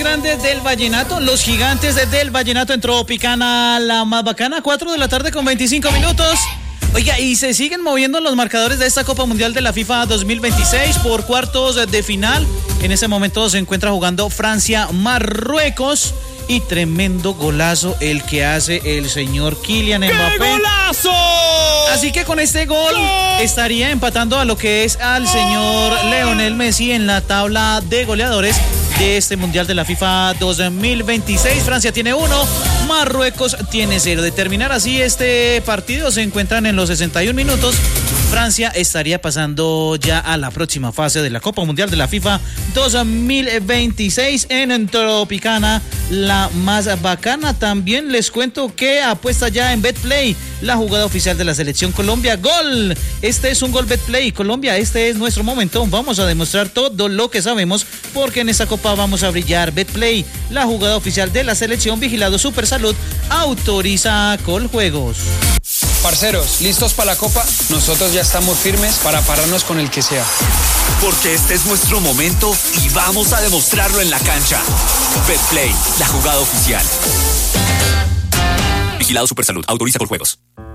grandes del vallenato, los gigantes del vallenato en Tropicana, la más bacana, 4 de la tarde con 25 minutos. Oiga, y se siguen moviendo los marcadores de esta Copa Mundial de la FIFA 2026 por cuartos de final. En ese momento se encuentra jugando Francia-Marruecos. Y tremendo golazo el que hace el señor Kylian Mbappé. ¡Qué golazo! Así que con este gol estaría empatando a lo que es al señor Lionel Messi en la tabla de goleadores de este Mundial de la FIFA 2026. Francia tiene 1, Marruecos tiene 0. De terminar así este partido se encuentran en los 61 minutos. Francia estaría pasando ya a la próxima fase de la Copa Mundial de la FIFA 2026 en Tropicana, la más bacana. También les cuento que apuesta ya en Betplay, la jugada oficial de la selección Colombia. ¡Gol! Este es un gol Betplay. Colombia, este es nuestro momento. Vamos a demostrar todo lo que sabemos porque en esta Copa vamos a brillar. Betplay, la jugada oficial de la selección. Vigilado Supersalud. Autoriza Coljuegos. Parceros, ¿listos para la Copa? Nosotros ya estamos firmes para pararnos con el que sea. Porque este es nuestro momento y vamos a demostrarlo en la cancha. Betplay, la jugada oficial. Vigilado Supersalud. Autoriza Coljuegos.